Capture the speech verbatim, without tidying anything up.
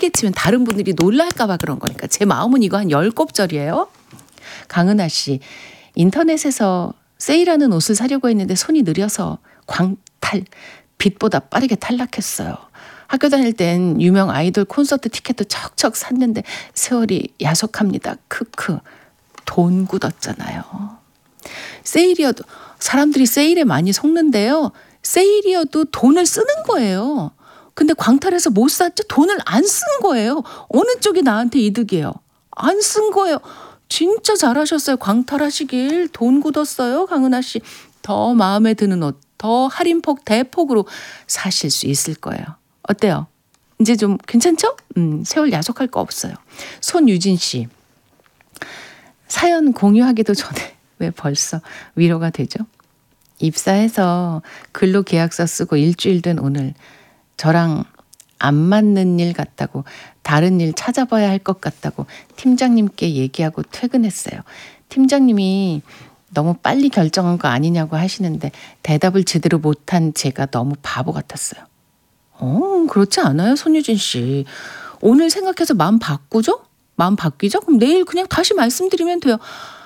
세게 치면 다른 분들이 놀랄까 봐 그런 거니까. 제 마음은 이거 한 열 곱절이에요. 강은하 씨. 인터넷에서 세일하는 옷을 사려고 했는데 손이 느려서 광탈. 빛보다 빠르게 탈락했어요. 학교 다닐 땐 유명 아이돌 콘서트 티켓도 척척 샀는데 세월이 야속합니다. 크크. 돈 굳었잖아요. 세일이어도 사람들이 세일에 많이 속는데요. 세일이어도 돈을 쓰는 거예요. 근데 광탈해서 못 샀죠? 돈을 안 쓴 거예요. 어느 쪽이 나한테 이득이에요? 안 쓴 거예요. 진짜 잘하셨어요. 광탈하시길. 돈 굳었어요. 강은하 씨. 더 마음에 드는 옷, 더 할인폭 대폭으로 사실 수 있을 거예요. 어때요? 이제 좀 괜찮죠? 음, 세월 야속할 거 없어요. 손유진 씨. 사연 공유하기도 전에 왜 벌써 위로가 되죠? 입사해서 근로계약서 쓰고 일주일 된 오늘 저랑 안 맞는 일 같다고 다른 일 찾아봐야 할 것 같다고 팀장님께 얘기하고 퇴근했어요. 팀장님이 너무 빨리 결정한 거 아니냐고 하시는데 대답을 제대로 못한 제가 너무 바보 같았어요. 어, 그렇지 않아요, 손유진 씨. 오늘 생각해서 마음 바꾸죠? 마음 바뀌죠? 그럼 내일 그냥 다시 말씀드리면 돼요.